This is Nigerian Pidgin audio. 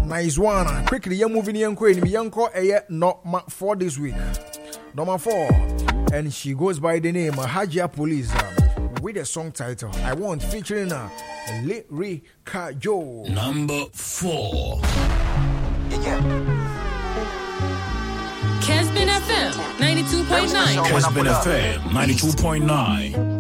Nice one. Quickly, you're moving in Queen. Yanko not for this week. Number 4. And she goes by the name Hajia Police with the song title I Want featuring Lyrica Joe. Number 4. Kesbin FM 92.9. Kesbin FM 92.9.